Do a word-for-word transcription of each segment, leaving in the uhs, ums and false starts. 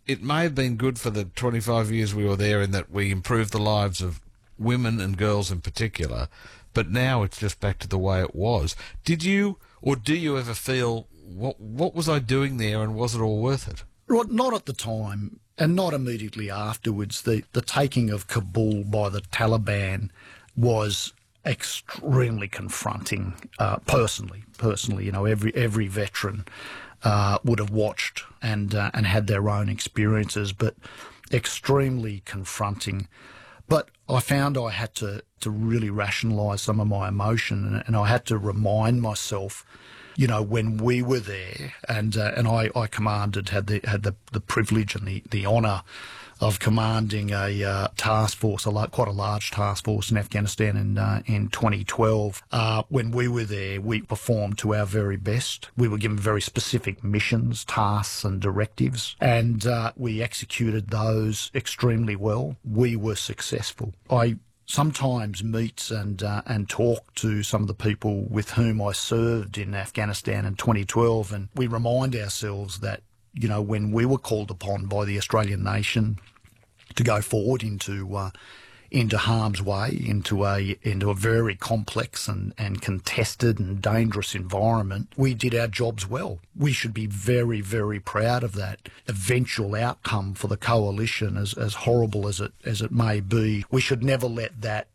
it may have been good for the twenty-five years we were there in that we improved the lives of women and girls in particular, but now it's just back to the way it was. Did you, or do you ever feel, what what was I doing there and was it all worth it? Well, not at the time and not immediately afterwards. The, the taking of Kabul by the Taliban was extremely confronting, uh, personally. Personally, you know, every every veteran uh, would have watched and uh, and had their own experiences, but extremely confronting. But I found I had to, to really rationalise some of my emotion, and, and I had to remind myself, you know, when we were there, and uh, and I, I commanded, had the had the, the privilege and the, the honour of commanding a uh, task force, a la- quite a large task force in Afghanistan in uh, in twenty twelve. Uh, when we were there, we performed to our very best. We were given very specific missions, tasks and directives, and uh, we executed those extremely well. We were successful. I sometimes meet and uh, and talk to some of the people with whom I served in Afghanistan in twenty twelve, and we remind ourselves that, you know, when we were called upon by the Australian nation to go forward into uh, into harm's way, into a into a very complex and, and contested and dangerous environment, we did our jobs well. We should be very, very proud of that eventual outcome for the coalition, as, as horrible as it as it may be. We should never let that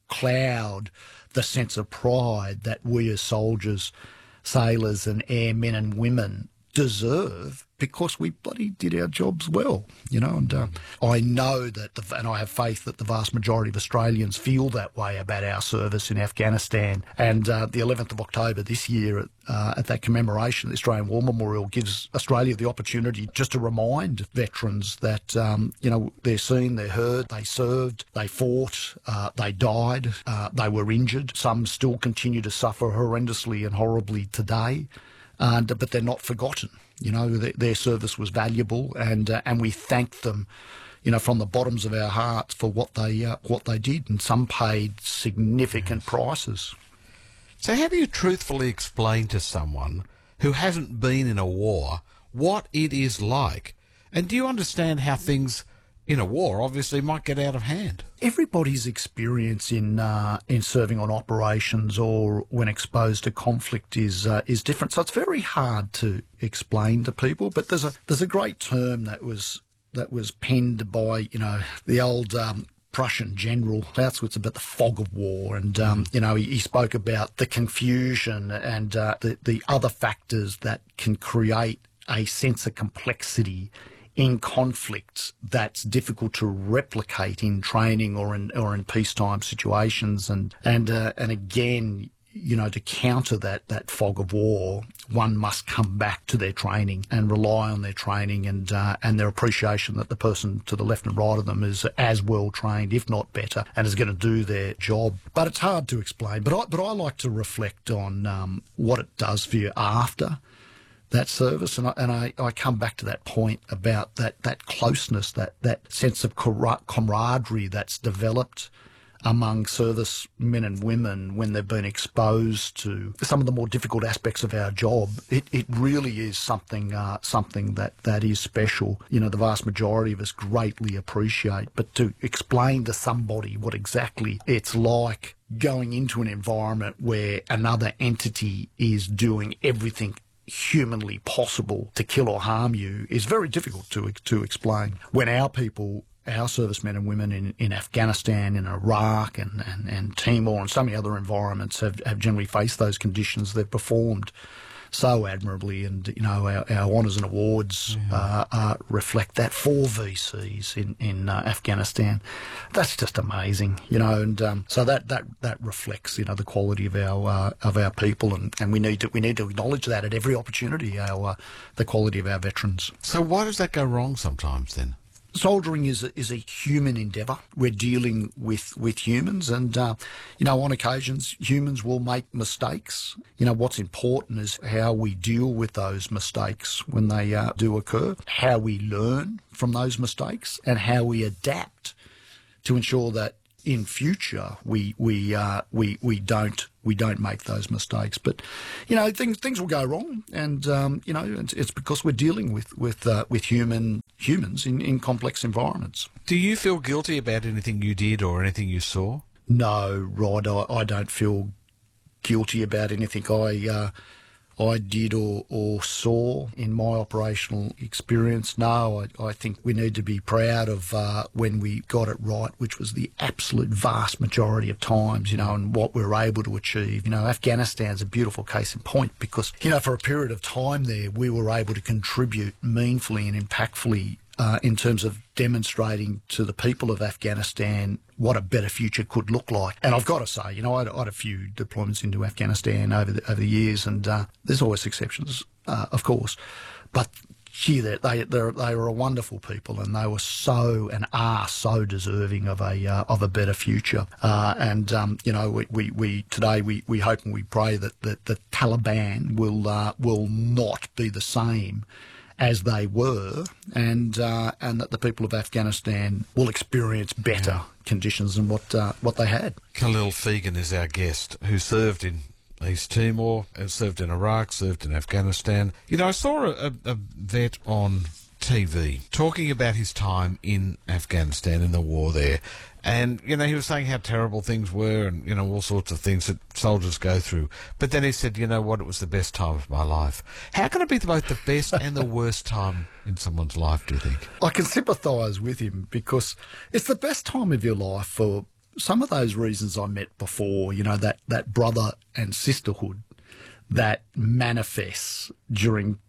cloud the sense of pride that we as soldiers, sailors and airmen and women deserve, because we bloody did our jobs well, you know. And uh, I know that, the, and I have faith that the vast majority of Australians feel that way about our service in Afghanistan. And uh, the eleventh of October this year, at, uh, at that commemoration, the Australian War Memorial gives Australia the opportunity just to remind veterans that, um, you know, they're seen, they're heard, they served, they fought, uh, they died, uh, they were injured. Some still continue to suffer horrendously and horribly today. Uh, but they're not forgotten. You know, their, their service was valuable, and uh, and we thank them, you know, from the bottoms of our hearts for what they uh, what they did, and some paid significant yes. prices. So how do you truthfully explain to someone who hasn't been in a war what it is like? And do you understand how things in a war obviously might get out of hand? Everybody's experience in uh, in serving on operations or when exposed to conflict is uh, is different. So it's very hard to explain to people. But there's a there's a great term that was that was penned by, you know, the old um, Prussian general Clausewitz about the fog of war, and um, you know, he, he spoke about the confusion and uh, the the other factors that can create a sense of complexity in conflict that's difficult to replicate in training or in or in peacetime situations. And and uh, and again, you know, to counter that that fog of war, one must come back to their training and rely on their training and uh, and their appreciation that the person to the left and right of them is as well trained, if not better, and is going to do their job. But it's hard to explain. But I but I like to reflect on um, what it does for you after that service, and I, and I, I come back to that point about that, that closeness, that, that sense of camaraderie that's developed among service men and women when they've been exposed to some of the more difficult aspects of our job. It it really is something uh, something that, that is special. You know, the vast majority of us greatly appreciate, but to explain to somebody what exactly it's like going into an environment where another entity is doing everything humanly possible to kill or harm you is very difficult to to explain. When our people, our servicemen and women in, in Afghanistan, in Iraq and, and, and Timor and so many other environments have, have generally faced those conditions, they've performed so admirably, and you know, our, our honours and awards yeah. uh, uh, reflect that for V Cs in in uh, Afghanistan. That's just amazing, you know, and um, so that, that that reflects, you know, the quality of our uh, of our people, and, and we need to we need to acknowledge that at every opportunity, our uh, the quality of our veterans. So why does that go wrong sometimes then? Soldiering is a, is a human endeavour. We're dealing with, with humans, and, uh, you know, on occasions, humans will make mistakes. You know, what's important is how we deal with those mistakes when they uh, do occur, how we learn from those mistakes, and how we adapt to ensure that in future we we uh, we we don't we don't make those mistakes. But you know, things things will go wrong, and um, you know, it's, it's because we're dealing with with uh, with human human. humans in, in complex environments. Do you feel guilty about anything you did or anything you saw? No, Rod, I, I don't feel guilty about anything I uh, I did or, or saw in my operational experience. No, I, I think we need to be proud of uh, when we got it right, which was the absolute vast majority of times, you know, and what we were able to achieve. You know, Afghanistan's a beautiful case in point because, you know, for a period of time there, we were able to contribute meaningfully and impactfully Uh, in terms of demonstrating to the people of Afghanistan what a better future could look like. And I've got to say, you know, I had, I had a few deployments into Afghanistan over the, over the years, and uh, there's always exceptions, uh, of course. But gee, they they they were a wonderful people, and they were so and are so deserving of a uh, of a better future. Uh, and um, you know, we, we, we today we, we hope and we pray that that the Taliban will uh, will not be the same as they were, and uh, and that the people of Afghanistan will experience better yeah. conditions than what uh, what they had. Khalil Fegan is our guest, who served in East Timor, served in Iraq, served in Afghanistan. You know, I saw a, a vet on T V talking about his time in Afghanistan in the war there. And, you know, he was saying how terrible things were and, you know, all sorts of things that soldiers go through. But then he said, you know what, it was the best time of my life. How can it be both the best and the worst time in someone's life, do you think? I can sympathise with him because it's the best time of your life for some of those reasons I met before, you know, that, that brother and sisterhood that manifests during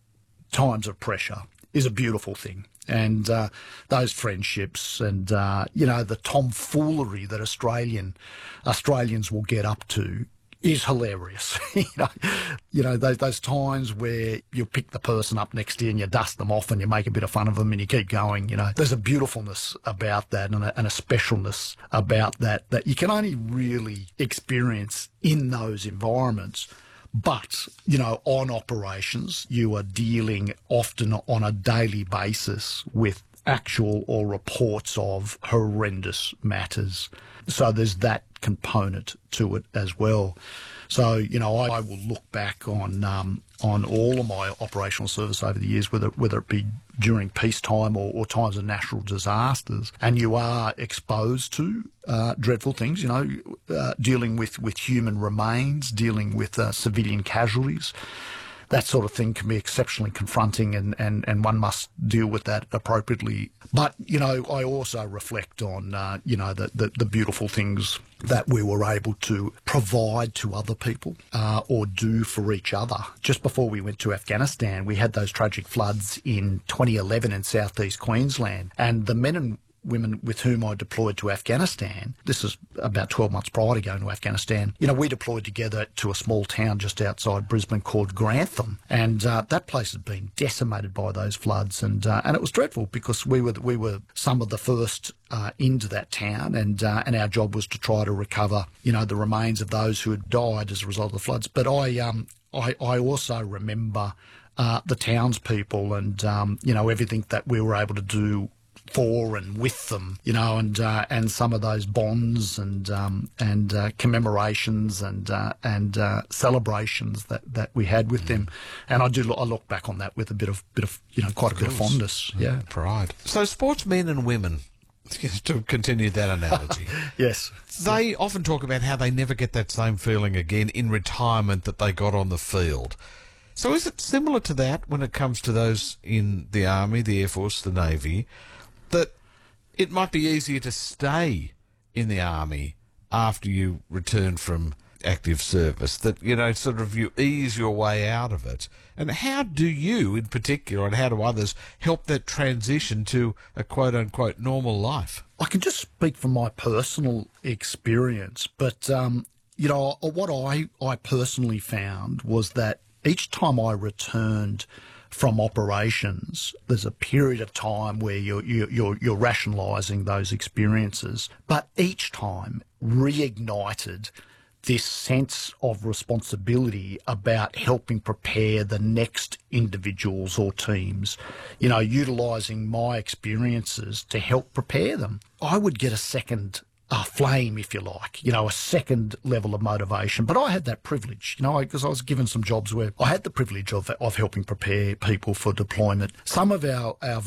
times of pressure is a beautiful thing. And uh, those friendships and, uh, you know, the tomfoolery that Australian Australians will get up to is hilarious. you know, you know those, those times where you pick the person up next to you and you dust them off and you make a bit of fun of them and you keep going. You know, there's a beautifulness about that and a, and a specialness about that that you can only really experience in those environments. But, you know, on operations, you are dealing often on a daily basis with actual or reports of horrendous matters. So there's that component to it as well. So, you know, I, I will look back on um, on all of my operational service over the years, whether whether it be during peacetime or, or times of natural disasters, and you are exposed to uh, dreadful things, you know, uh, dealing with, with human remains, dealing with uh, civilian casualties. That sort of thing can be exceptionally confronting, and, and, and one must deal with that appropriately. But, you know, I also reflect on, uh, you know, the, the, the beautiful things that we were able to provide to other people uh, or do for each other. Just before we went to Afghanistan, we had those tragic floods in twenty eleven in southeast Queensland, and the men and women with whom I deployed to Afghanistan, this is about twelve months prior to going to Afghanistan, you know, we deployed together to a small town just outside Brisbane called Grantham, and uh, that place had been decimated by those floods, and uh, and it was dreadful because we were we were some of the first uh, into that town, and uh, and our job was to try to recover, you know, the remains of those who had died as a result of the floods. But I um I, I also remember uh, the townspeople and um, you know, everything that we were able to do for and with them, you know, and uh, and some of those bonds and um, and uh, commemorations and uh, and uh, celebrations that, that we had with mm. them, and I do I look back on that with a bit of bit of you know quite of a bit of fondness, yeah. yeah, pride. So sportsmen and women, to continue that analogy, yes, they often talk about how they never get that same feeling again in retirement that they got on the field. So is it similar to that when it comes to those in the Army, the Air Force, the Navy, that it might be easier to stay in the Army after you return from active service, that, you know, sort of you ease your way out of it? And how do you, in particular, and how do others, help that transition to a quote-unquote normal life? I can just speak from my personal experience, but, um, you know, what I, I personally found was that each time I returned from operations, there's a period of time where you're, you're, you're rationalising those experiences, but each time reignited this sense of responsibility about helping prepare the next individuals or teams, you know, utilising my experiences to help prepare them. I would get a second a flame, if you like, you know, a second level of motivation. But I had that privilege, you know, because I was given some jobs where I had the privilege of of helping prepare people for deployment. Some of our, our